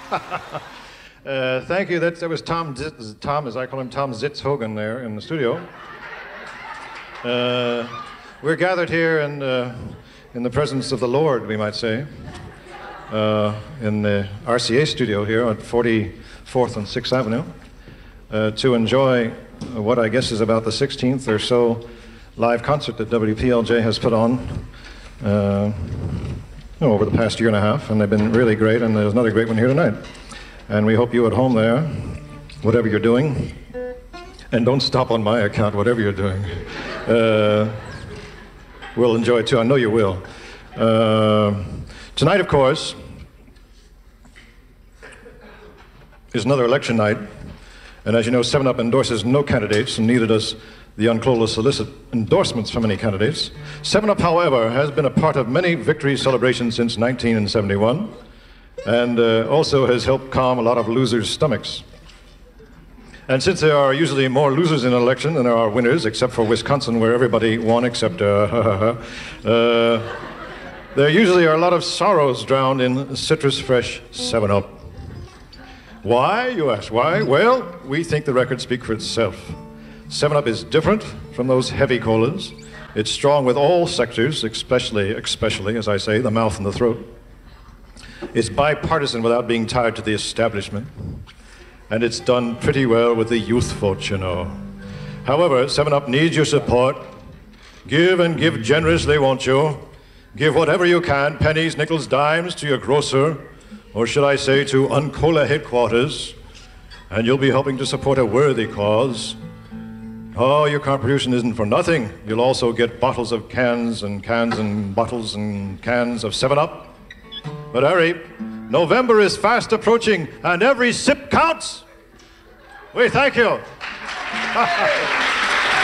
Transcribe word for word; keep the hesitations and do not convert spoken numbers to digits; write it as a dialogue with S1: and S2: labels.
S1: uh, thank you. That, that was Tom, Zitz, Tom, as I call him, Tom Zitz Hogan there in the studio. Uh, we're gathered here in, uh, in the presence of the Lord, we might say, uh, in the R C A studio here at forty-fourth and sixth Avenue, uh, to enjoy what I guess is about the sixteenth or so live concert that W P L J has put on uh, oh, over the past year and a half, and they've been really great, and there's another great one here tonight. And we hope you at home there, whatever you're doing, and don't stop on my account, whatever you're doing, uh, will enjoy it too. I know you will. Uh, tonight, of course, is another election night, and as you know, seven up endorses no candidates, and neither does the Unclosed to solicit endorsements from any candidates. seven up, however, has been a part of many victory celebrations since nineteen seventy-one, and uh, also has helped calm a lot of losers' stomachs. And since there are usually more losers in an election than there are winners, except for Wisconsin, where everybody won except uh, uh, there usually are a lot of sorrows drowned in citrus fresh seven up. Why, you ask? Why? Well, we think the records speak for itself. seven up is different from those heavy colas. It's strong with all sectors, especially, especially, as I say, the mouth and the throat. It's bipartisan without being tied to the establishment. And it's done pretty well with the youth vote, you know. However, seven up needs your support. Give and give generously, won't you? Give whatever you can, pennies, nickels, dimes, to your grocer, or should I say to Uncola headquarters, and you'll be helping to support a worthy cause. Oh, your contribution isn't for nothing. You'll also get bottles of cans and cans and bottles and cans of seven up. But hurry, November is fast approaching, and every sip counts. We thank you.